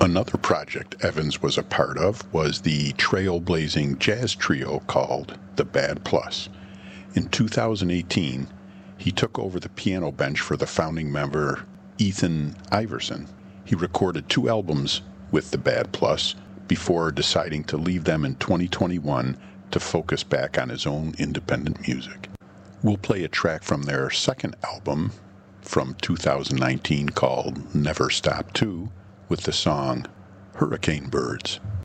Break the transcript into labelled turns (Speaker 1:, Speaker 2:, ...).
Speaker 1: Another project Evans was a part of was the trailblazing jazz trio called The Bad Plus. In 2018, he took over the piano bench for the founding member Ethan Iverson. He recorded 2 albums with The Bad Plus before deciding to leave them in 2021 to focus back on his own independent music. We'll play a track from their second album from 2019 called Never Stop 2 with the song Hurricane Birds.